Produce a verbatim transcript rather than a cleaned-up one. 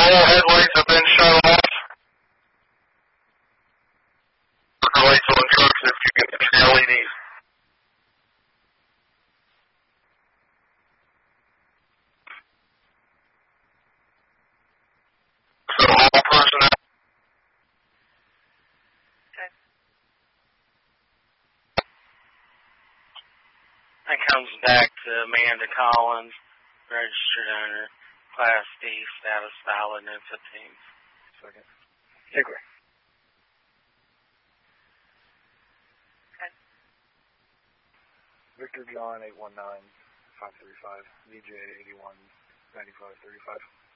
All headlights have been shut off. Lights on trucks if you can see L E Ds. So all personnel. Okay. That comes back to Amanda Collins, registered owner, Class D, status valid, and fifteen. Second. Hickory. Okay. Victor John eight one nine five three five, V J eighty one ninety five thirty five.